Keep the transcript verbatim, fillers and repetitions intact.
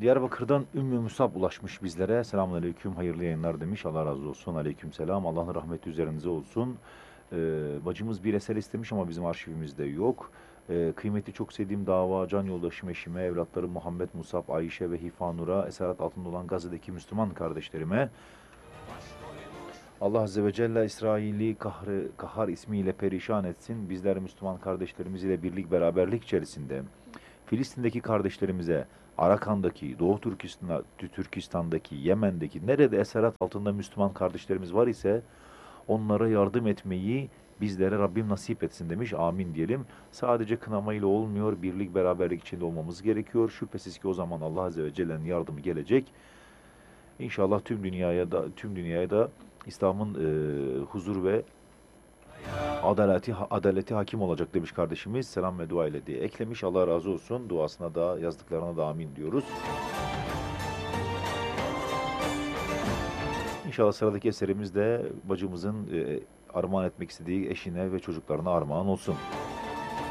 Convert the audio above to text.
Diyarbakır'dan Ümmü Musab ulaşmış bizlere. Selamünaleyküm, hayırlı yayınlar demiş. Allah razı olsun. Aleykümselam. Allah'ın rahmeti üzerinize olsun. Ee, bacımız bir eser istemiş ama bizim arşivimizde yok. Ee, kıymeti çok sevdiğim dava, can yoldaşım eşime, evlatlarım Muhammed Musab, Ayşe ve Hifanur'a, esaret altında olan Gazze'deki Müslüman kardeşlerime, Allah Azze ve Celle İsrail'i kahrı, kahar ismiyle perişan etsin. Bizler Müslüman kardeşlerimiz ile birlik beraberlik içerisinde Filistin'deki kardeşlerimize, Arakan'daki, Doğu Türkistan, Türkistan'daki, Yemen'deki, nerede esaret altında Müslüman kardeşlerimiz var ise onlara yardım etmeyi bizlere Rabbim nasip etsin demiş. Amin diyelim. Sadece kınamayla olmuyor. Birlik beraberlik içinde olmamız gerekiyor. Şüphesiz ki o zaman Allah Azze ve Celle'nin yardımı gelecek. İnşallah tüm dünyaya da tüm dünyaya da İslam'ın e, huzur ve adaleti adaleti hakim olacak demiş kardeşimiz. Selam ve dua ile diye eklemiş. Allah razı olsun. Duasına da yazdıklarına da amin diyoruz. İnşallah sıradaki eserimiz de bacımızın e, armağan etmek istediği eşine ve çocuklarına armağan olsun.